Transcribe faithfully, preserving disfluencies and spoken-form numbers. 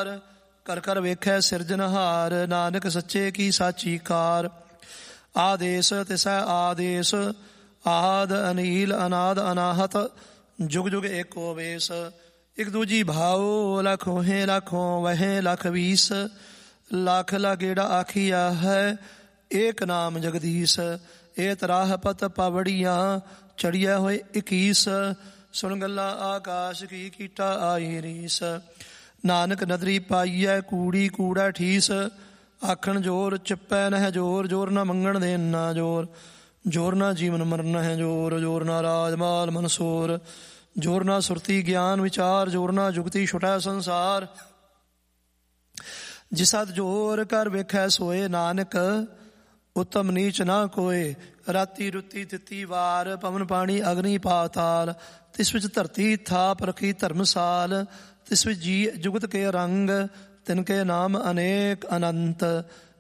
ਵਿਚਾਰ, ਕਰ ਕਰ ਵੇਖੈ ਸਿਰਜਨਹਾਰ। ਨਾਨਕ ਸੱਚੇ ਕੀ ਸਾਚੀ ਕਾਰ, ਆਦੇਸ ਤਿਸੈ ਆਦੇਸ। ਆਦ ਅਨੀਲ ਅਨਾਦ ਅਨਾਹਤ, ਜੁਗ ਜੁਗ ਏਕੋ ਵੇਸ। ਇੱਕ ਦੂਜੀ ਭਾਉ, ਲਖ ਹੋਹੇ ਲਖੋਂ ਵਹੇ ਲਖ ਵੀਸ। ਲੱਖ ਲਾਗੇੜਾ ਆਖੀਆ ਹੈ, ਏਕ ਨਾਮ ਜਗਦੀਸ਼। ਇਹ ਤਰਾਹ ਪਤ ਪਵੜੀਆਂ, ਚੜੀਆ ਹੋਏ ਇਕੀਸ। ਸੁਣ ਗੱਲਾਂ ਆਕਾਸ਼ ਕੀ, ਕੀਟਾ ਆਈ ਰੀਸ। ਨਾਨਕ ਨਦਰੀ ਪਾਈਐ, ਕੂੜੀ ਕੂੜਾ ਠੀਸ। ਆਖਣ ਜੋਰ ਚਿੱਪੈ ਨਹਿ ਜੋਰ, ਜੋਰ ਨਾ ਮੰਗਣ ਦੇਣ ਨਾ ਜੋਰ। ਜੋਰ ਨਾ ਜੀਵਨ ਮਰਨ ਹੈ ਜੋਰ, ਜੋਰ ਨਾ ਰਾਜ ਮਾਲ ਮਨਸੋਰ। ਜੋਰ ਨਾ ਸੁਰਤੀ ਗਿਆਨ ਵਿਚਾਰ, ਜੋਰ ਨਾ ਜੁਗਤੀ ਛੁਟੈ ਸੰਸਾਰ। ਜਿਸਦ ਜੋਰ ਕਰ ਵੇਖੈ ਸੋਏ, ਨਾਨਕ ਉੱਤਮ ਨੀਚ ਨਾ ਕੋਏ। ਰਾਤੀ ਰੁੱਤੀ ਤਿੱਤੀ ਵਾਰ, ਪਵਨ ਪਾਣੀ ਅਗਨੀ ਪਾਤਾਲ। ਤਿਸ ਵਿੱਚ ਧਰਤੀ ਥਾਪ ਰਖੀ ਧਰਮਸਾਲ। ਤਿਸ ਵਿੱਚ ਜੀ ਜੁਗਤ ਕੇ ਰੰਗ, ਤਿਨਕੇ ਨਾਮ ਅਨੇਕ ਅਨੰਤ।